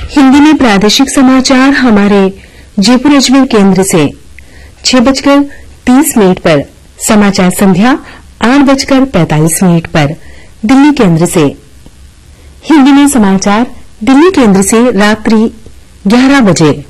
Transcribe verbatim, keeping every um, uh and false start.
हिंदी में प्रादेशिक समाचार हमारे जयपुर अजमेर केंद्र से छह बजकर तीस मिनट पर, समाचार संध्या आठ बजकर पैंतालीस मिनट पर दिल्ली केंद्र से। हिंदी में समाचार दिल्ली केंद्र से रात्रि ग्यारह बजे।